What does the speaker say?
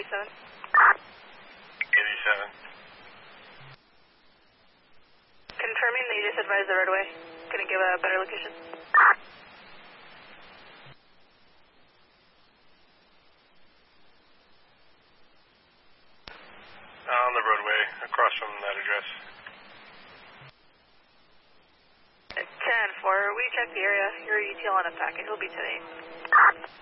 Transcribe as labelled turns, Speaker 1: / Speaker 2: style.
Speaker 1: 87.
Speaker 2: 87.
Speaker 1: Confirming that you just advised the right away. Can you give a better location?
Speaker 2: On the roadway, across from that address.
Speaker 1: 10-4, we checked the area. Your ETL on a packet. He'll be today.